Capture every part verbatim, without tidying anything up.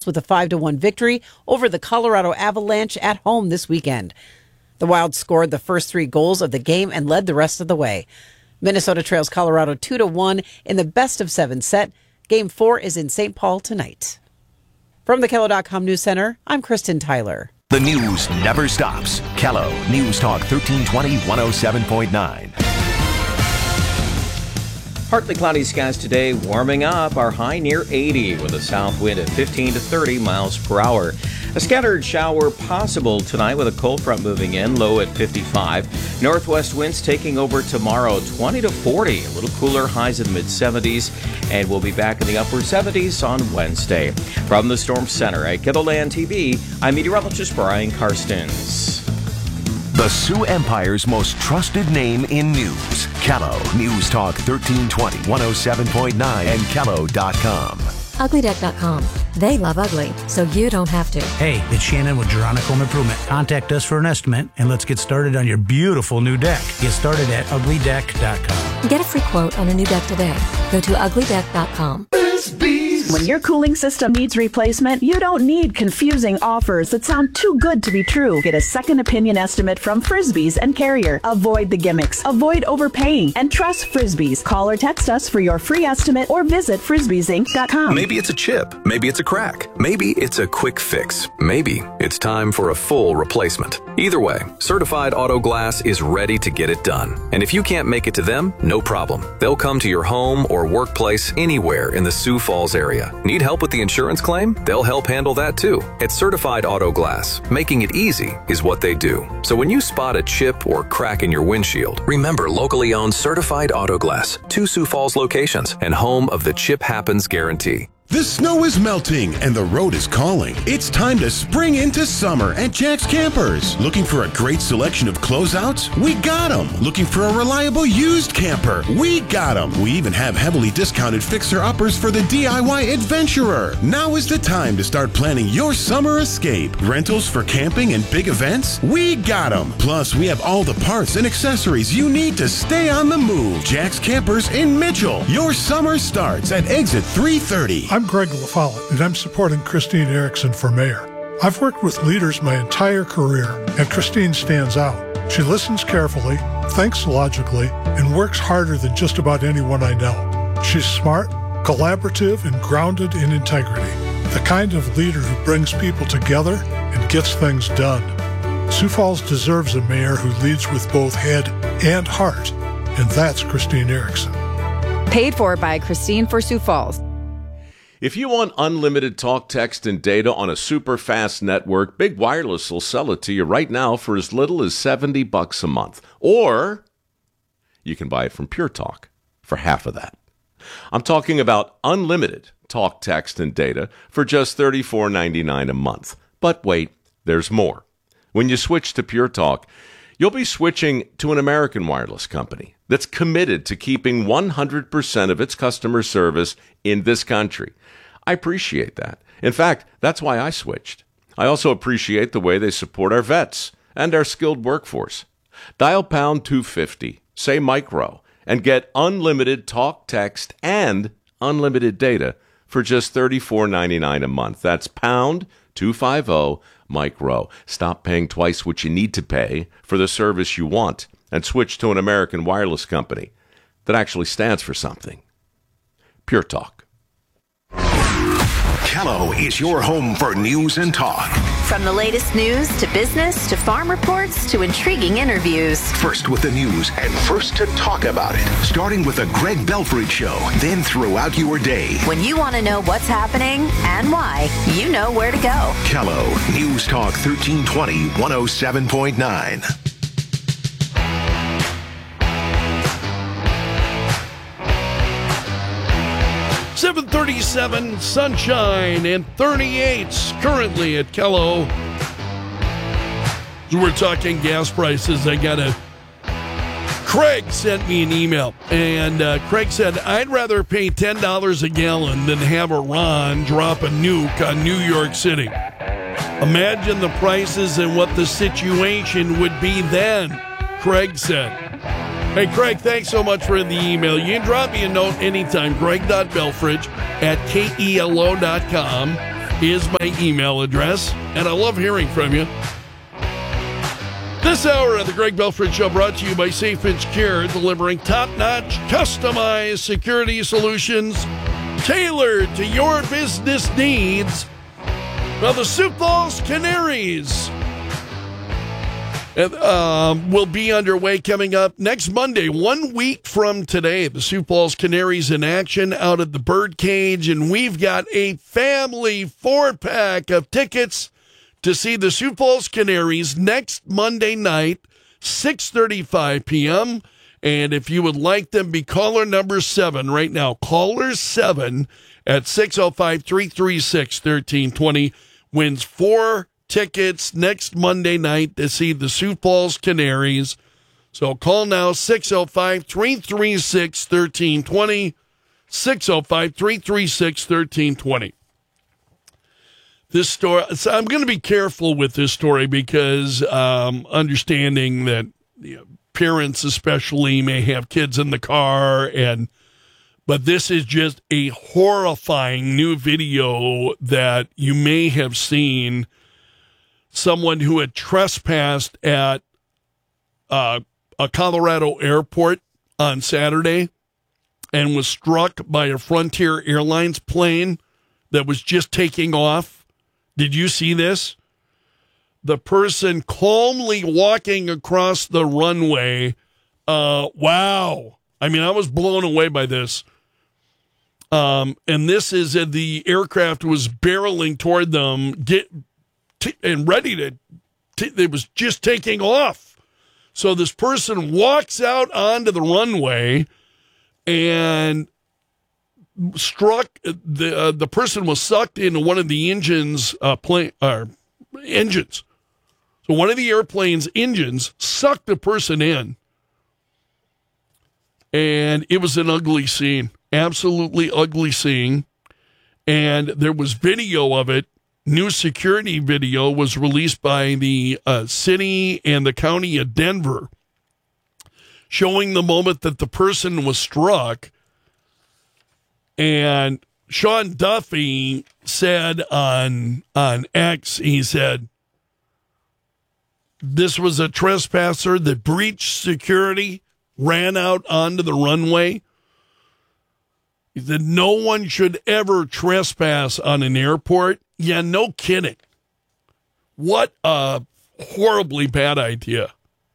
with a five to one victory over the Colorado Avalanche at home this weekend. The Wild scored the first three goals of the game and led the rest of the way. Minnesota trails Colorado two to one in the best of seven set. Game four is in Saint Paul tonight. From the Kello dot com News Center, I'm Kristen Tyler. The news never stops. Kello News Talk thirteen twenty, one oh seven point nine. Partly cloudy skies today, warming up. Our high near eighty with a south wind at fifteen to thirty miles per hour. A scattered shower possible tonight with a cold front moving in, low at fifty-five. Northwest winds taking over tomorrow, twenty to forty. A little cooler, highs in the mid seventies. And we'll be back in the upper seventies on Wednesday. From the Storm Center at Kettleland T V, I'm meteorologist Brian Karstens. The Sioux Empire's most trusted name in news. Kello News Talk thirteen twenty, one oh seven point nine and Kello dot com. ugly deck dot com. They love ugly, so you don't have to. Hey, it's Shannon with Geronica Home Improvement. Contact us for an estimate, and let's get started on your beautiful new deck. Get started at ugly deck dot com. Get a free quote on a new deck today. Go to ugly deck dot com. When your cooling system needs replacement, you don't need confusing offers that sound too good to be true. Get a second opinion estimate from Frisbees and Carrier. Avoid the gimmicks, avoid overpaying, and trust Frisbees. Call or text us for your free estimate or visit frisbees inc dot com. Maybe it's a chip. Maybe it's a crack. Maybe it's a quick fix. Maybe it's time for a full replacement. Either way, Certified Auto Glass is ready to get it done. And if you can't make it to them, no problem. They'll come to your home or workplace anywhere in the Sioux Falls area. Need help with the insurance claim? They'll help handle that too. At Certified Auto Glass, making it easy is what they do. So when you spot a chip or crack in your windshield, remember locally owned Certified Auto Glass, two Sioux Falls locations, and home of the Chip Happens Guarantee. The snow is melting and the road is calling. It's time to spring into summer at Jack's Campers. Looking for a great selection of closeouts? We got them. Looking for a reliable used camper? We got them. We even have heavily discounted fixer-uppers for the D I Y adventurer. Now is the time to start planning your summer escape. Rentals for camping and big events? We got them. Plus, we have all the parts and accessories you need to stay on the move. Jack's Campers in Mitchell. Your summer starts at exit three thirty. I'm Greg LaFollette, and I'm supporting Christine Erickson for mayor. I've worked with leaders my entire career, and Christine stands out. She listens carefully, thinks logically, and works harder than just about anyone I know. She's smart, collaborative, and grounded in integrity. The kind of leader who brings people together and gets things done. Sioux Falls deserves a mayor who leads with both head and heart, and that's Christine Erickson. Paid for by Christine for Sioux Falls. If you want unlimited talk, text, and data on a super fast network, Big Wireless will sell it to you right now for as little as seventy bucks a month. Or you can buy it from Pure Talk for half of that. I'm talking about unlimited talk, text, and data for just thirty-four ninety-nine a month. But wait, there's more. When you switch to Pure Talk, you'll be switching to an American wireless company that's committed to keeping one hundred percent of its customer service in this country. I appreciate that. In fact, that's why I switched. I also appreciate the way they support our vets and our skilled workforce. Dial pound two fifty, say micro, and get unlimited talk, text, and unlimited data for just thirty-four ninety-nine a month. That's pound two fifty, micro. Stop paying twice what you need to pay for the service you want and switch to an American wireless company that actually stands for something. Pure Talk. Kello is your home for news and talk. From the latest news to business to farm reports to intriguing interviews. First with the news and first to talk about it. Starting with the Greg Belfridge Show, then throughout your day. When you want to know what's happening and why, you know where to go. Kello News Talk thirteen twenty, one oh seven point nine. seven thirty-seven, sunshine, and thirty-eights currently at Kello. As we're talking gas prices, I got a... Craig sent me an email, and uh, Craig said, I'd rather pay ten dollars a gallon than have Iran drop a nuke on New York City. Imagine the prices and what the situation would be then, Craig said. Hey, Craig, thanks so much for the email. You can drop me a note anytime, greg dot belfridge at K E L O dot com. is my email address, and I love hearing from you. This hour of the Greg Belford Show brought to you by Safe and Secure, delivering top-notch, customized security solutions tailored to your business needs. Well, the Sioux Falls Canaries uh, will be underway coming up next Monday, one week from today. The Sioux Falls Canaries in action out at the Birdcage, and we've got a family four-pack of tickets to see the Sioux Falls Canaries next Monday night, six thirty-five p.m., and if you would like them, be caller number seven right now. Caller seven at six oh five, three three six, one three two zero wins four tickets next Monday night to see the Sioux Falls Canaries. So call now, six oh five, three three six, one three two zero, six oh five, three three six, one three two zero. This story, so I'm going to be careful with this story because um, understanding that you know, parents especially may have kids in the car, and but this is just a horrifying new video that you may have seen. Someone who had trespassed at uh, a Colorado airport on Saturday and was struck by a Frontier Airlines plane that was just taking off. Did you see this? The person calmly walking across the runway. Uh, wow. I mean, I was blown away by this. Um, and this is uh, the aircraft was barreling toward them get t- and ready to, t- it was just taking off. So this person walks out onto the runway and struck, the uh, the person was sucked into one of the engines, uh, plane, uh, engines. So one of the airplane's engines sucked the person in. And it was an ugly scene. Absolutely ugly scene. And there was video of it. New security video was released by the uh, city and the county of Denver, showing the moment that the person was struck. And Sean Duffy said on on X, he said, this was a trespasser that breached security, ran out onto the runway. He said, no one should ever trespass on an airport. Yeah, no kidding. What a horribly bad idea.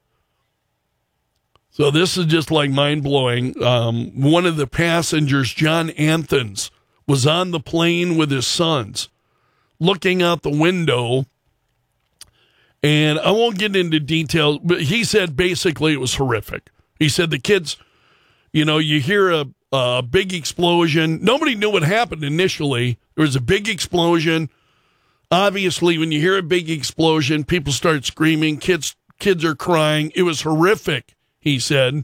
So this is just like mind-blowing. Um, one of the passengers, John Anthons, was on the plane with his sons, looking out the window. And I won't get into details, but he said basically it was horrific. He said the kids, you know, you hear a, a big explosion. Nobody knew what happened initially. There was a big explosion. Obviously, when you hear a big explosion, people start screaming. Kids, kids are crying. It was horrific, he said.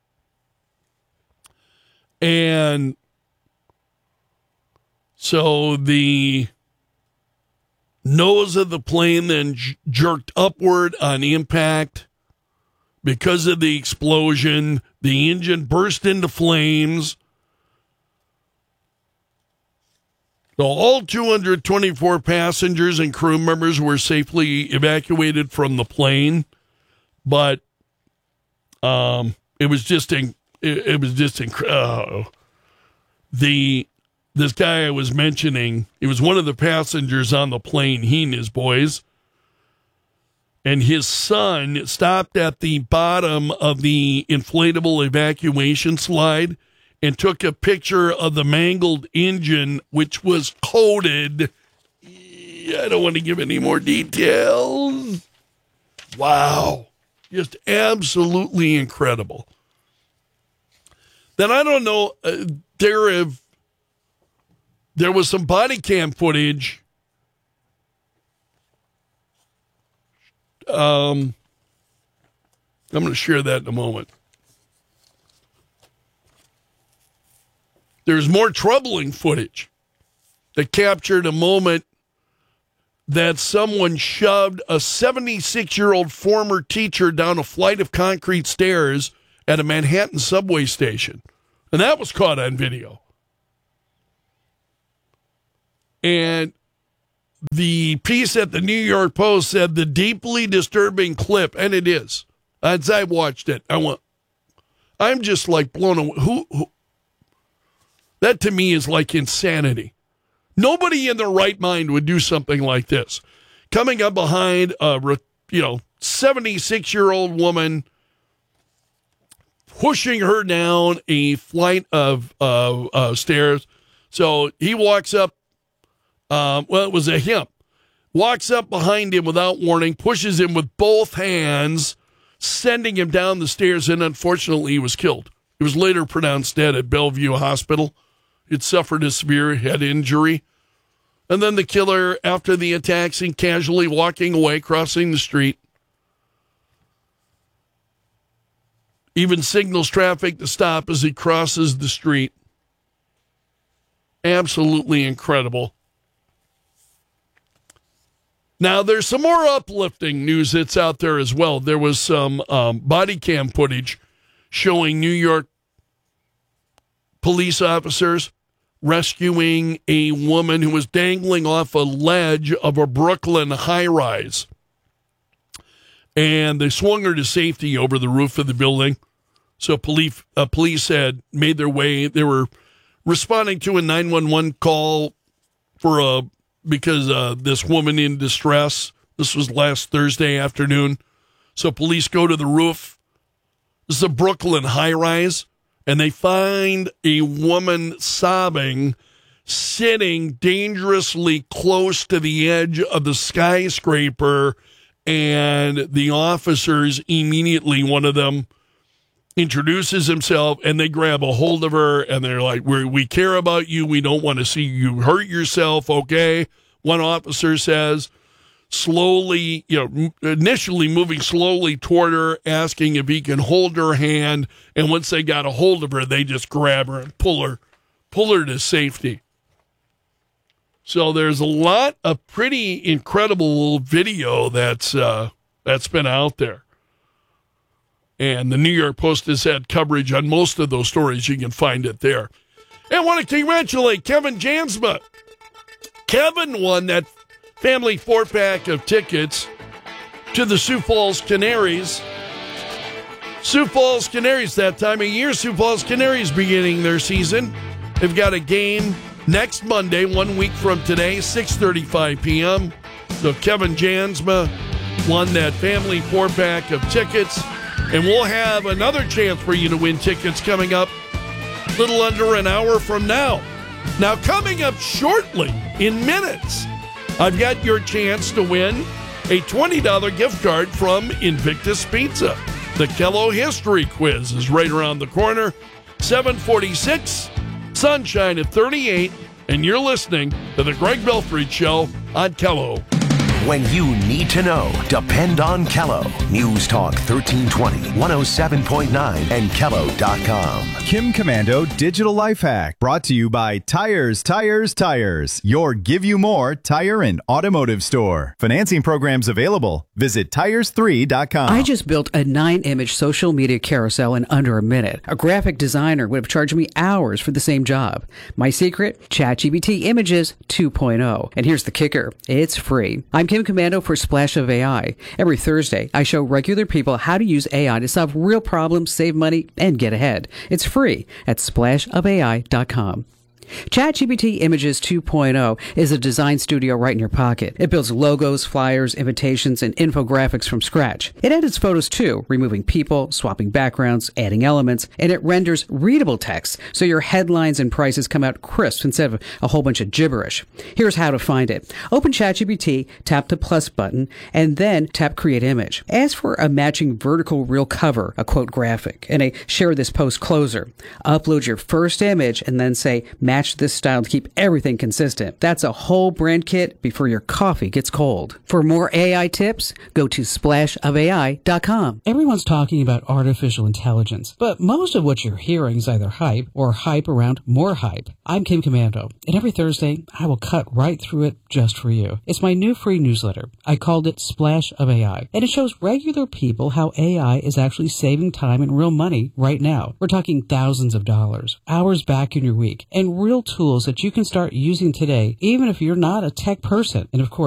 And so the nose of the plane then j- jerked upward on impact. Because of the explosion, the engine burst into flames. So all two hundred twenty-four passengers and crew members were safely evacuated from the plane, but um, it was just in, it, it was just incredible. Uh, the this guy I was mentioning, he was one of the passengers on the plane. He and his boys. And his son stopped at the bottom of the inflatable evacuation slide and took a picture of the mangled engine, which was coated. I don't want to give any more details. Wow. Just absolutely incredible. Then I don't know, uh, there have, there was some body cam footage. Um, I'm going to share that in a moment. There's more troubling footage that captured a moment that someone shoved a seventy-six-year-old former teacher down a flight of concrete stairs at a Manhattan subway station. And that was caught on video. And the piece at the New York Post said the deeply disturbing clip, and it is. As I watched it, I went, I'm just like blown away. Who, who? That to me is like insanity. Nobody in their right mind would do something like this. Coming up behind a, you know, seventy-six-year-old woman, pushing her down a flight of uh, uh, stairs. So he walks up. Um, well, it was a him. Walks up behind him without warning, pushes him with both hands, sending him down the stairs, and unfortunately he was killed. He was later pronounced dead at Bellevue Hospital. He'd suffered a severe head injury. And then the killer, after the attack, seen casually walking away, crossing the street. Even signals traffic to stop as he crosses the street. Absolutely incredible. Now, there's some more uplifting news that's out there as well. There was some um, body cam footage showing New York police officers rescuing a woman who was dangling off a ledge of a Brooklyn high-rise. And they swung her to safety over the roof of the building. So police, uh, police had made their way. They were responding to a nine one one call for a because uh, this woman in distress. This was last Thursday afternoon. So police go to the roof. This is a Brooklyn high-rise. And they find a woman sobbing, sitting dangerously close to the edge of the skyscraper. And the officers immediately, one of them introduces himself, and they grab a hold of her, and they're like, we we care about you. We don't want to see you hurt yourself, okay? One officer says, slowly, you know, initially moving slowly toward her, asking if he can hold her hand. And once they got a hold of her, they just grab her and pull her, pull her to safety. So there's a lot of pretty incredible video that's uh, that's been out there. And the New York Post has had coverage on most of those stories. You can find it there. And I want to congratulate Kevin Jansma. Kevin won that family four-pack of tickets to the Sioux Falls Canaries. Sioux Falls Canaries, that time of year, Sioux Falls Canaries beginning their season. They've got a game next Monday, one week from today, six thirty-five p.m. So Kevin Jansma won that family four-pack of tickets. And we'll have another chance for you to win tickets coming up a little under an hour from now. Now, coming up shortly, in minutes, I've got your chance to win a twenty dollars gift card from Invictus Pizza. The Kello History Quiz is right around the corner. seven forty-six, sunshine at thirty-eight, and you're listening to the Greg Belfry Show on Kello. When you need to know, depend on Kello. News Talk thirteen twenty, one oh seven point nine, and Kello dot com. Kim Commando Digital Life Hack, brought to you by Tires, Tires, Tires, your Give You More tire and automotive store. Financing programs available. Visit tires three dot com. I just built a nine-image social media carousel in under a minute. A graphic designer would have charged me hours for the same job. My secret? ChatGPT Images two point oh. And here's the kicker. It's free. I'm Kim Commando for Splash of A I. Every Thursday, I show regular people how to use A I to solve real problems, save money, and get ahead. It's free at splash of A I dot com. ChatGPT Images two point oh is a design studio right in your pocket. It builds logos, flyers, invitations, and infographics from scratch. It edits photos too, removing people, swapping backgrounds, adding elements, and it renders readable text so your headlines and prices come out crisp instead of a whole bunch of gibberish. Here's how to find it. Open ChatGPT, tap the plus button, and then tap Create Image. Ask for a matching vertical real cover, a quote graphic, and a Share This Post closer. Upload your first image and then say Match this style to keep everything consistent. That's a whole brand kit before your coffee gets cold. For more A I tips, go to splash of A I dot com. Everyone's talking about artificial intelligence, but most of what you're hearing is either hype or hype around more hype. I'm Kim Commando, and every Thursday I will cut right through it just for you. It's my new free newsletter. I called it Splash of A I, and it shows regular people how A I is actually saving time and real money right now. We're talking thousands of dollars, hours back in your week, and real tools that you can start using today, even if you're not a tech person. And of course,